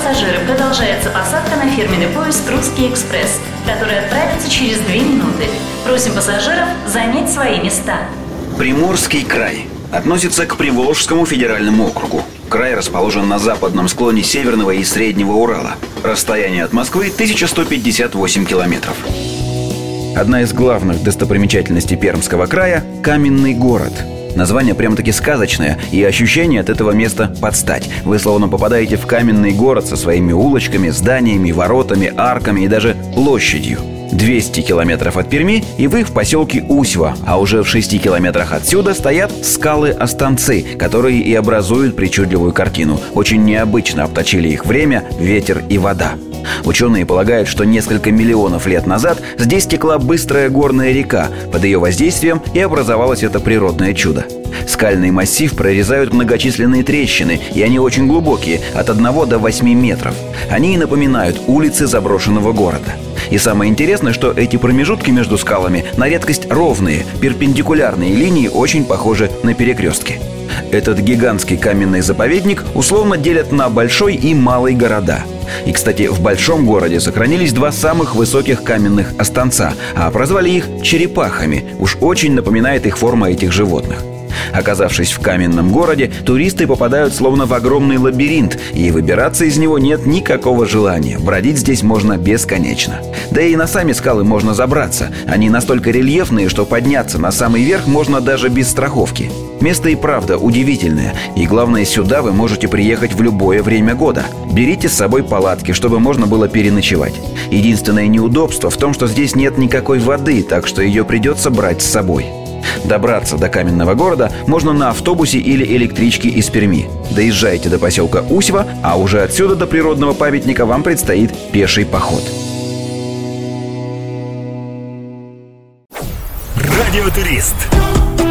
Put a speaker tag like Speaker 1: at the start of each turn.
Speaker 1: пассажиры, продолжается посадка на фирменный поезд «Русский экспресс», который отправится через 2 минуты. Просим пассажиров занять свои места.
Speaker 2: Приморский край относится к Приволжскому федеральному округу. Край расположен на западном склоне Северного и Среднего Урала. Расстояние от Москвы 1158 километров. Одна из главных достопримечательностей Пермского края – Каменный город. Название прям-таки сказочное, и ощущение от этого места под стать. Вы словно попадаете в каменный город со своими улочками, зданиями, воротами, арками и даже площадью. 200 километров от Перми, и вы в поселке Усьва, а уже в 6 километрах отсюда стоят скалы-останцы, которые и образуют причудливую картину. Очень необычно обточили их время, ветер и вода. Ученые полагают, что несколько миллионов лет назад здесь текла быстрая горная река. Под ее воздействием и образовалось это природное чудо. Скальный массив прорезают многочисленные трещины, и они очень глубокие, от 1 до 8 метров. Они и напоминают улицы заброшенного города. И самое интересное, что эти промежутки между скалами на редкость ровные, перпендикулярные линии очень похожи на перекрестки. Этот гигантский каменный заповедник условно делят на большой и малый города. И, кстати, в большом городе сохранились 2 самых высоких каменных останца, а прозвали их черепахами. Уж очень напоминает их форма этих животных. Оказавшись в каменном городе, туристы попадают словно в огромный лабиринт, и выбираться из него нет никакого желания. Бродить здесь можно бесконечно. Да и на сами скалы можно забраться. Они настолько рельефные, что подняться на самый верх можно даже без страховки. Место и правда удивительное, и главное, сюда вы можете приехать в любое время года. Берите с собой палатки, чтобы можно было переночевать. Единственное неудобство в том, что здесь нет никакой воды, так что ее придется брать с собой. Добраться до каменного города можно на автобусе или электричке из Перми. Доезжаете до поселка Усьва, а уже отсюда до природного памятника вам предстоит пеший поход.
Speaker 3: Радиотурист.